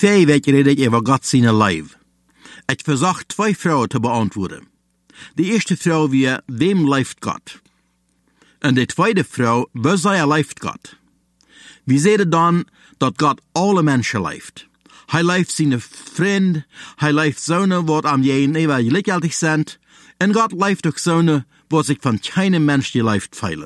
2 weken rede ik over God zijn lijf. Ik verzocht 2 vrouwen te beantwoorden. De eerste vrouw wie, wem leeft God? En de tweede vrouw, waar zij leeft God? We zeiden dan dat God alle mensen leeft. Hij leeft zijn vriend, hij leeft zonen wat aan je neven gelijkhaltig zijn, en God leeft ook zonen wat zich van geen mens die leeft veilen.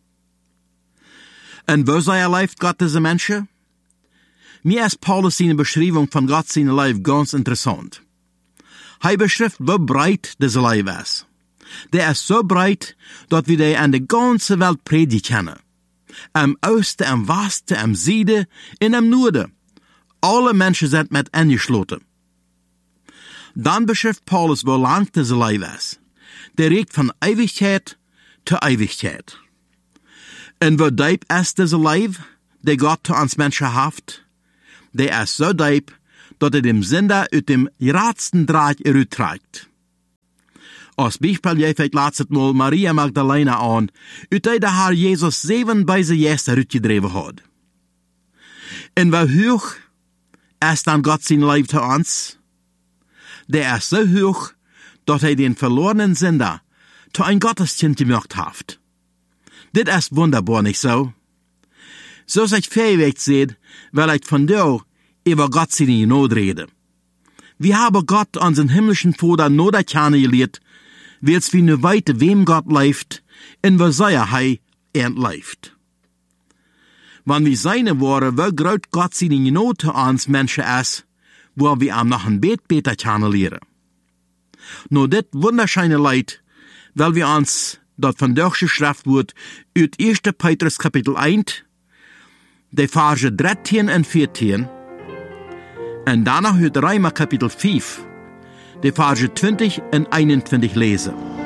En waar zij leeft God deze mensen? Mir ist Paulus seine Beschreibung von Gott sein Leib ganz interessant. Hij beschrijft wie breit deze Leib ist. Der ist so breit, dat wir die an der ganzen Welt predigen können. Am Osten, am Westen, am Süden und am Norden. Alle Menschen sind mit eingeschlossen. Dann beschreibt Paulus, wie lang diese Leib ist. Der reicht von Ewigkeit zu Ewigkeit. Und wie diep ist diese Leib, der Gott zu uns Menschen haft? Der ist so diep, dat dem Sünder uit dem raadsten Draht eruitträgt. Als Beispiel geef ik laatst mal Maria Magdalena aan, uit die de Herr Jesus 7 beise Gäste uitgedreven had. En wie hoog ist dann Gott sein Leib zu uns? Der ist so hoch, dat hij den verlorenen Sünder zu ein Gotteskind gemacht hat. Dit ist wunderbar, nicht so? So ich fähig seht, weil ich von dir über Gott seine Not rede. Wir haben Gott, unseren himmlischen Vater, nur der Kerne gelehrt, weils wir nur weite, wem Gott leeft, und wo sei leeft. Wenn wir seine Worte, wo groß Gott seine Not zu uns Menschen ist, wo wir am noch ein beter kennenlernen. Nur dit wunderschöne Leid, weil wir uns dort von der Schrift wird, uit 1. Petrus Kapitel 1, de Verse 13 und 14, und danach uit Römer Kapitel 5, de Verse 20 und 21 lesen.